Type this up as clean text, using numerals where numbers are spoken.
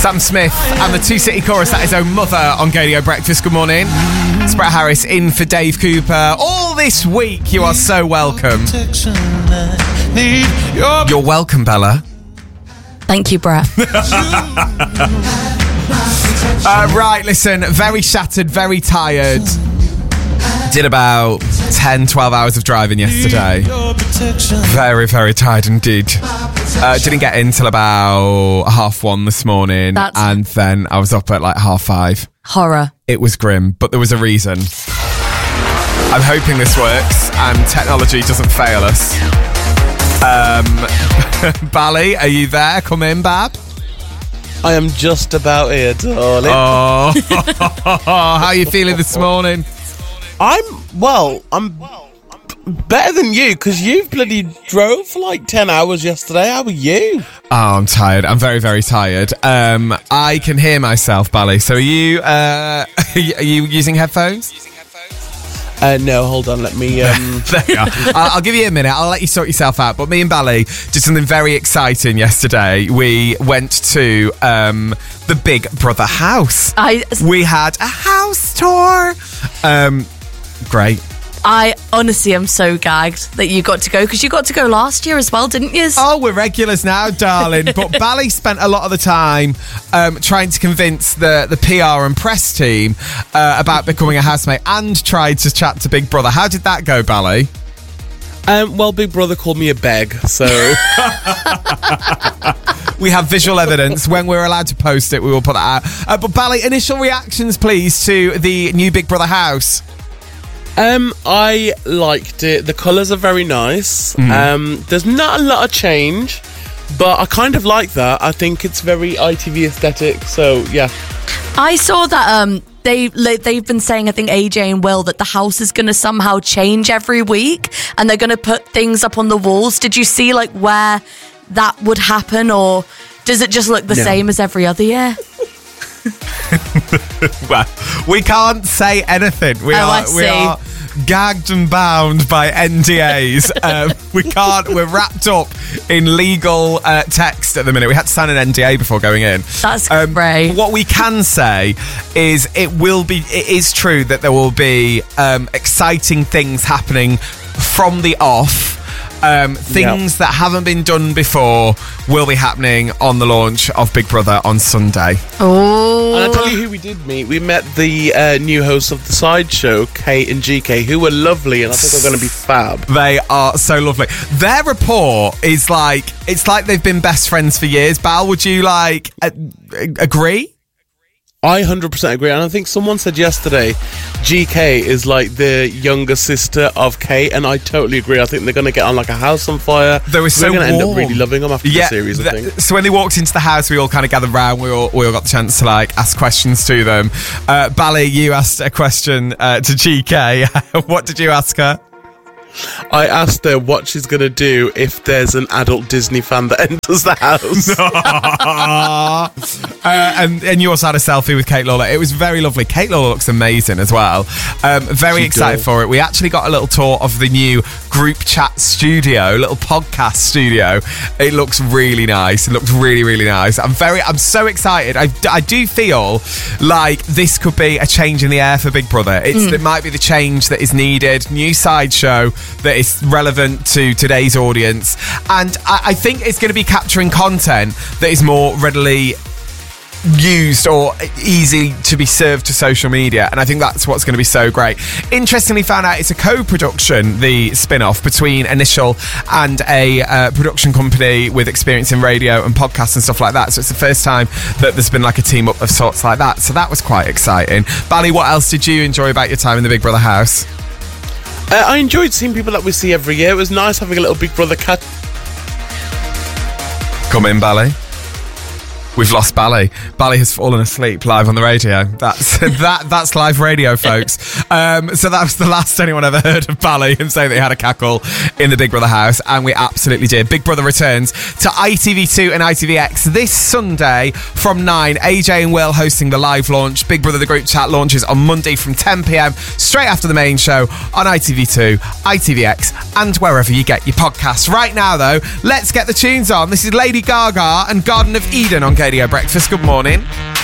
Sam Smith and the Two City Chorus, that is Oh Mother on Gadio Breakfast. Good morning. It's Brett Harris in for Dave Cooper. All this week, you are so welcome. You're welcome, Bella. Thank you, Brett. Right, listen, very shattered, very tired. Did about 10, 12 hours of driving yesterday. Very, very tired indeed. Didn't get in till about 1:30 this morning. And then I was up at like 5:30. Horror. It was grim, but there was a reason. I'm hoping this works and technology doesn't fail us. Bally, are you there? Come in, Bab. I am just about here, darling. Oh, how are you feeling this morning? I'm better than you, because you bloody drove for like 10 hours yesterday. How are you? Oh, I'm tired. I'm very, very tired. I can hear myself, Bally. So are you using headphones? No, hold on. Let me... There you are. I'll give you a minute. I'll let you sort yourself out. But me and Bally did something very exciting yesterday. We went to the Big Brother house. We had a house tour. Great. I honestly am so gagged that you got to go, because you got to go last year as well, didn't you? Oh, we're regulars now, darling. But Bally spent a lot of the time trying to convince the PR and press team about becoming a housemate, and tried to chat to Big Brother. How did that go, Bally? Well, Big Brother called me a beg, so... We have visual evidence. When we're allowed to post it, we will put that out. But Bally, initial reactions, please, to the new Big Brother house. I liked it. The colours are very nice. There's not a lot of change, but I kind of like that. I think it's very ITV aesthetic, so yeah. I saw that they've been saying, I think AJ and Will, that the house is going to somehow change every week, and they're going to put things up on the walls. Did you see like where that would happen, or does it just look the same as every other year? Well, we can't say anything. We are gagged and bound by NDAs. We can't. We're wrapped up in legal text at the minute. We had to sign an NDA before going in. That's great. What we can say is it is true that there will be exciting things happening from the off. Things that haven't been done before will be happening on the launch of Big Brother on Sunday. Oh! And I'll tell you who we did meet. We met the new hosts of the Sideshow, Kate and GK, who were lovely, and I think they're going to be fab. They are so lovely. Their rapport is like, it's like they've been best friends for years. Bal, would you agree? I 100% agree, and I think someone said yesterday GK is like the younger sister of Kate, and I totally agree. I think they're going to get on like a house on fire. They were so We're going to end up warm. really loving them after the series, I think. So when they walked into the house, we all kind of gathered round. We all got the chance to like ask questions to them. Bally, you asked a question to GK. What did you ask her? I asked her what she's going to do if there's an adult Disney fan that enters the house. And you also had a selfie with Kate Lawler. It was very lovely. Kate Lawler looks amazing as well. Very excited for it. We actually got a little tour of the new group chat studio, little podcast studio. It looks really nice. It looks really, really nice. I'm so excited. I do feel like this could be a change in the air for Big Brother. It might be the change that is needed. New Sideshow that is relevant to today's audience, and I think it's going to be capturing content that is more readily used or easy to be served to social media, and I think that's what's going to be so great. Interestingly, found out it's a co-production, the spin-off between Initial and a production company with experience in radio and podcasts and stuff like that, so it's the first time that there's been like a team up of sorts like that, so that was quite exciting. Bally, what else did you enjoy about your time in the Big Brother house? I enjoyed seeing people that we see every year. It was nice having a little Big Brother catch. Come in, Bally. We've lost Bally. Bally has fallen asleep live on the radio. That's live radio, folks. So that was the last anyone ever heard of Bally, him saying that he had a cackle in the Big Brother house, and we absolutely did. Big Brother returns to ITV2 and ITVX this Sunday from 9. AJ and Will hosting the live launch. Big Brother the group chat launches on Monday from 10 p.m, straight after the main show on ITV2, ITVX, and wherever you get your podcasts. Right now, though, let's get the tunes on. This is Lady Gaga and Garden of Eden on Gaydio Breakfast. Good morning.